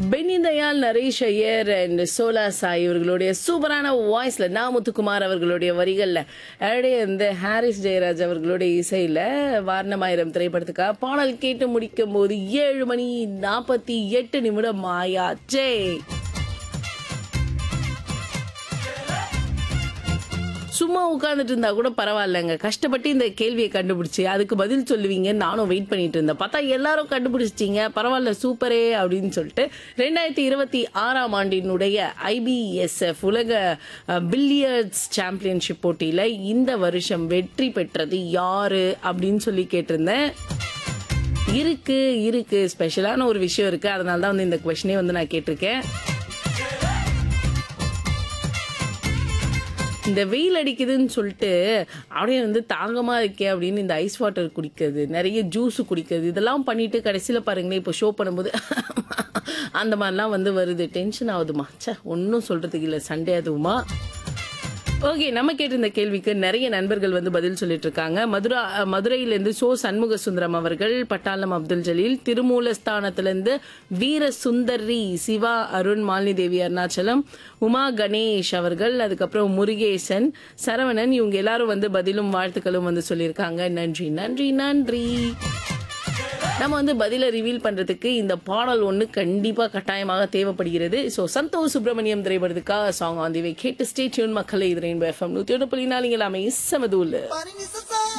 Penney Dayal, Naresh Iyer and சோலா சாய் இவர்களுடைய சூப்பரான வாய்ஸ்ல முத்துக்குமார் அவர்களுடைய வரிகள்ல அப்படியே இந்த ஹாரிஸ் ஜெயராஜ் அவர்களுடைய இசையில வாரணமாயிரம் திரைப்படத்துக்காக பாடல் கேட்டு முடிக்கும் போது 7:48 ஆயாச்சே. சும்மா உட்காந்துட்டு இருந்தா கூட பரவாயில்லங்க, கஷ்டப்பட்டு இந்த கேள்வியை கண்டுபிடிச்சி அதுக்கு பதில் சொல்லுவீங்கன்னு நானும் வெயிட் பண்ணிட்டு இருந்தேன். பார்த்தா எல்லாரும் கண்டுபிடிச்சிட்டீங்க, பரவாயில்ல சூப்பரே அப்படின்னு சொல்லிட்டு 2026ஆம் ஆண்டினுடைய IBSF உலக பில்லியர்ட்ஸ் சாம்பியன்ஷிப் போட்டியில இந்த வருஷம் வெற்றி பெற்றது யாரு அப்படின்னு சொல்லி கேட்டிருந்தேன். இருக்கு ஸ்பெஷலான ஒரு விஷயம் இருக்கு, அதனால தான் இந்த கொஸ்டினே நான் கேட்டிருக்கேன். இந்த வெயில் அடிக்குதுன்னு சொல்லிட்டு அப்படியே தாகமா இருக்கே அப்படின்னு இந்த ஐஸ் வாட்டர் குடிக்கிறது, நிறைய ஜூஸ் குடிக்கிறது, இதெல்லாம் பண்ணிட்டு கடைசியில பாருங்களேன் இப்போ ஷோ பண்ணும்போது அந்த மாதிரிலாம் வருது. டென்ஷன் ஆகுதுமா, ஒன்னும் சொல்றதுக்கு இல்லை, சண்டே அதுவுமா. ஓகே, நம்ம கேட்டிருந்த கேள்விக்கு நிறைய நண்பர்கள் பதில் சொல்லிட்டு இருக்காங்க. மதுரையிலிருந்து சண்முக சுந்தரம் அவர்கள், பட்டாளம் அப்துல் ஜலீல், திருமூலஸ்தானத்திலிருந்து வீர சுந்தரி, சிவா அருண், மாலினி தேவி அருணாச்சலம், உமா கணேஷ் அவர்கள், அதுக்கப்புறம் முருகேசன், சரவணன், இவங்க எல்லாரும் பதிலும் வாழ்த்துக்களும் சொல்லியிருக்காங்க. நன்றி நன்றி நன்றி. நம்ம பதில ரிவீல் பண்றதுக்கு இந்த பாடல் ஒண்ணு கண்டிப்பா கட்டாயமாக தேவைப்படுகிறது. சோ சந்தோஷ் சுப்பிரமணியம் திரைப்படத்துக்காக சாங் ஆன் தி வே கேட்டு ஸ்டே டியூன் மக்களே. இது ரெயின்போ FM 101.4 எல்லாமே சமதூல.